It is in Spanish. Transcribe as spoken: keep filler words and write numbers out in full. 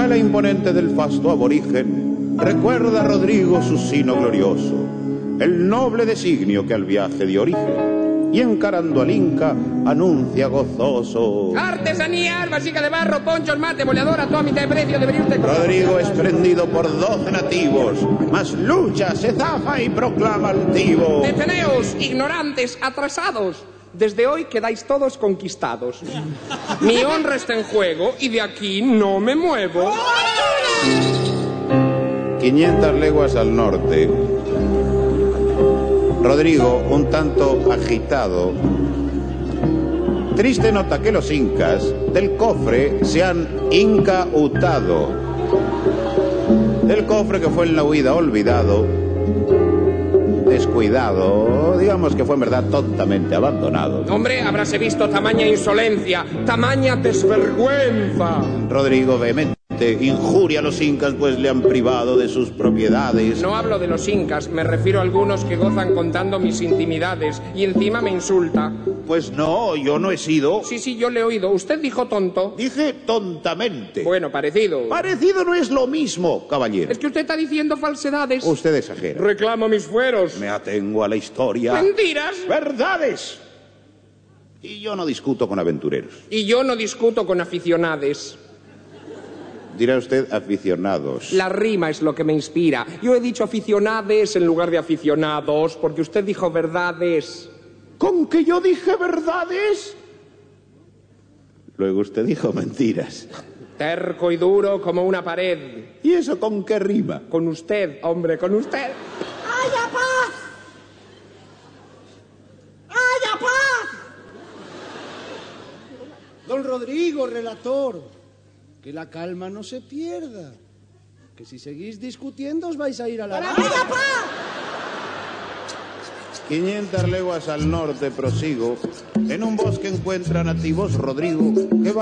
ala imponente del fasto aborigen recuerda a Rodrigo su sino glorioso, el noble designio que al viaje dio origen, y encarando al Inca anuncia gozoso: artesanías, vasija de barro, ponchos, mate, boleador, a toda mitad de precio debería usted... Rodrigo es prendido por doce nativos, mas lucha, se zafa y proclama altivo: deteneos, ignorantes, atrasados. Desde hoy quedáis todos conquistados. Mi honra está en juego y de aquí no me muevo. quinientas leguas al norte, Rodrigo, un tanto agitado, triste nota que los incas del cofre se han incautado. Del cofre que fue en la huida olvidado, descuidado, digamos que fue en verdad tontamente abandonado. Hombre, habráse visto tamaña insolencia, tamaña desvergüenza. Rodrigo vehemente injuria a los incas, pues le han privado de sus propiedades. No hablo de los incas, me refiero a algunos que gozan contando mis intimidades y encima me insulta. Pues no, yo no he sido. Sí, sí, yo le he oído. Usted dijo tonto. Dije tontamente. Bueno, parecido. Parecido no es lo mismo, caballero. Es que usted está diciendo falsedades. Usted exagera. Reclamo mis fueros. Me atengo a la historia. Mentiras. Verdades. Y yo no discuto con aventureros. Y yo no discuto con aficionades. Dirá usted aficionados. La rima es lo que me inspira. Yo he dicho aficionades en lugar de aficionados, porque usted dijo verdades. ¿Con que yo dije verdades? Luego usted dijo mentiras. Terco y duro como una pared. ¿Y eso con qué rima? Con usted, hombre, con usted. ¡Haya paz! ¡Haya paz! Don Rodrigo, relator, que la calma no se pierda, que si seguís discutiendo os vais a ir a la... ¡Haya paz! quinientas leguas al norte prosigo, en un bosque encuentra nativos Rodrigo, que va